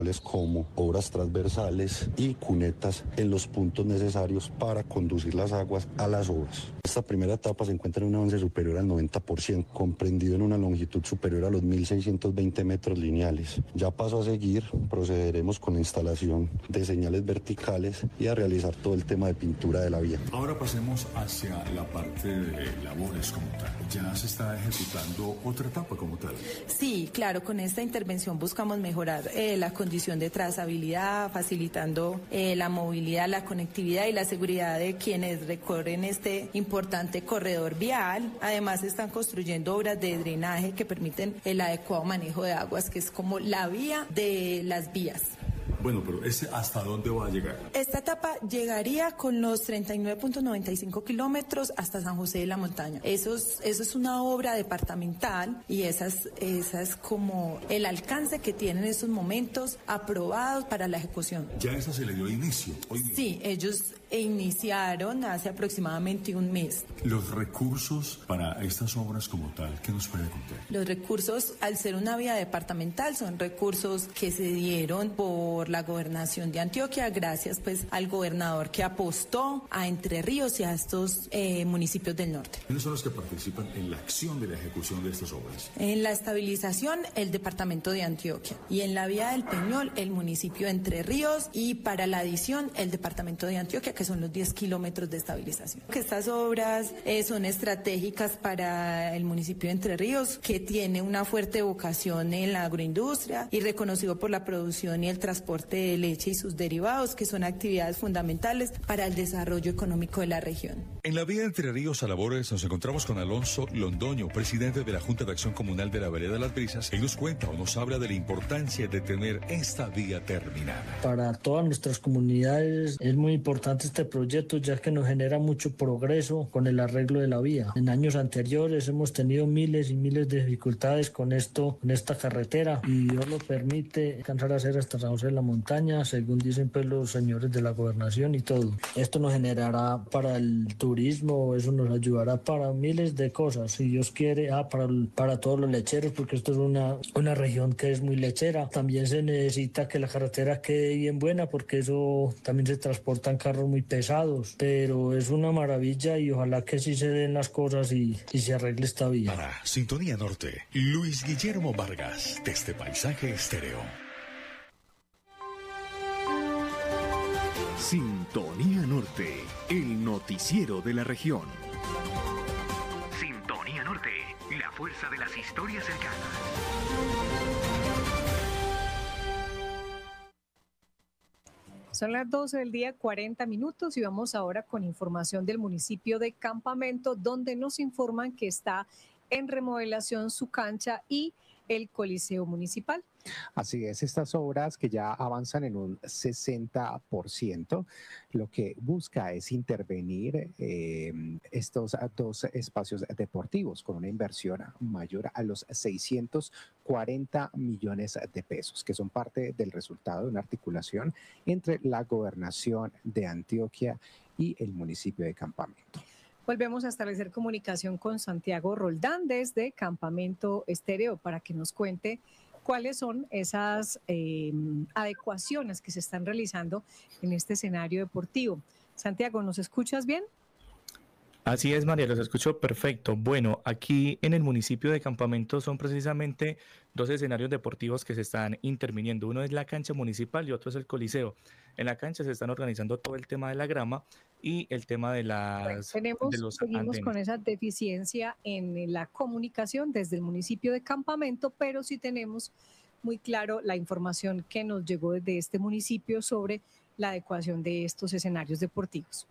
como obras transversales y cunetas en los puntos necesarios para conducir las aguas a las obras. Esta primera etapa se encuentra en un avance superior al 90%, comprendido en una longitud superior a los 1.620 metros lineales. Ya paso a seguir, procederemos con la instalación de señales verticales y a realizar todo el tema de pintura de la vía. Ahora pasemos hacia la parte de labores como tal. ¿Ya se está ejecutando otra etapa como tal? Sí, claro, con esta intervención buscamos mejorar la condición de trazabilidad, facilitando la movilidad, la conectividad y la seguridad de quienes recorren este importante corredor vial. Además, están construyendo obras de drenaje que permiten el adecuado manejo de aguas, que es como la vía de las vías. Bueno, pero ¿hasta dónde va a llegar? Esta etapa llegaría con los 39.95 kilómetros hasta San José de la Montaña. Eso es una obra departamental y esa es como el alcance que tienen en estos momentos aprobados para la ejecución. ¿Ya esa se le dio inicio hoy mismo? Sí, ellos iniciaron hace aproximadamente un mes. ¿Los recursos para estas obras como tal, qué nos puede contar? Los recursos, al ser una vía departamental, son recursos que se dieron por la gobernación de Antioquia, gracias pues al gobernador que apostó a Entre Ríos y a estos municipios del norte. ¿Quiénes son los que participan en la acción de la ejecución de estas obras? En la estabilización, el departamento de Antioquia, y en la vía del Peñol, el municipio de Entre Ríos, y para la adición, el departamento de Antioquia, que son los 10 kilómetros de estabilización. Estas obras son estratégicas para el municipio de Entre Ríos, que tiene una fuerte vocación en la agroindustria y reconocido por la producción y el transporte de leche y sus derivados, que son actividades fundamentales para el desarrollo económico de la región. En la vía Entre Ríos a Labores nos encontramos con Alonso Londoño, presidente de la Junta de Acción Comunal de la Vereda Las Brisas. Él nos cuenta o nos habla de la importancia de tener esta vía terminada. Para todas nuestras comunidades es muy importante este proyecto, ya que nos genera mucho progreso con el arreglo de la vía. En años anteriores hemos tenido miles y miles de dificultades con esta carretera, y Dios lo permite alcanzar a hacer hasta San José de la Montaña, según dicen pues los señores de la gobernación y todo. Esto nos generará para el turismo, eso nos ayudará para miles de cosas, si Dios quiere, para todos los lecheros, porque esto es una región que es muy lechera. También se necesita que la carretera quede bien buena, porque eso también se transportan carros muy pesados, pero es una maravilla y ojalá que sí se den las cosas y se arregle esta vía. Para Sintonía Norte, Luis Guillermo Vargas, desde Paisaje Estéreo. Sintonía Norte, el noticiero de la región. Sintonía Norte, la fuerza de las historias cercanas. Son las 12 del día, 40 minutos, y vamos ahora con información del municipio de Campamento, donde nos informan que está en remodelación su cancha y el Coliseo Municipal. Así es, estas obras que ya avanzan en un 60%, lo que busca es intervenir estos dos espacios deportivos con una inversión mayor a los 640 millones de pesos, que son parte del resultado de una articulación entre la gobernación de Antioquia y el municipio de Campamento. Volvemos a establecer comunicación con Santiago Roldán desde Campamento Estéreo para que nos cuente cuáles son esas adecuaciones que se están realizando en este escenario deportivo. Santiago, ¿nos escuchas bien? Así es, María, los escucho perfecto. Bueno, aquí en el municipio de Campamento son precisamente dos escenarios deportivos que se están interviniendo. Uno es la cancha municipal y otro es el Coliseo. En la cancha se están organizando todo el tema de la grama y el tema de seguimos con esa deficiencia en la comunicación desde el municipio de Campamento, pero sí tenemos muy claro la información que nos llegó desde este municipio sobre la adecuación de estos escenarios deportivos.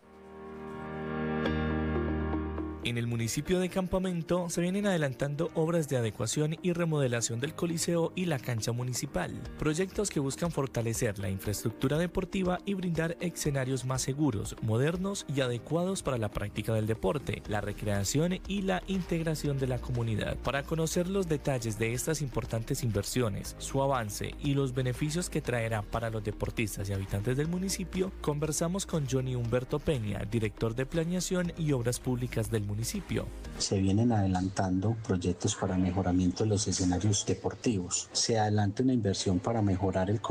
En el municipio de Campamento se vienen adelantando obras de adecuación y remodelación del Coliseo y la cancha municipal, proyectos que buscan fortalecer la infraestructura deportiva y brindar escenarios más seguros, modernos y adecuados para la práctica del deporte, la recreación y la integración de la comunidad. Para conocer los detalles de estas importantes inversiones, su avance y los beneficios que traerá para los deportistas y habitantes del municipio, conversamos con Johnny Humberto Peña, director de Planeación y Obras Públicas del municipio. municipio. Se vienen adelantando proyectos para mejoramiento de los escenarios deportivos. Se adelanta una inversión para mejorar el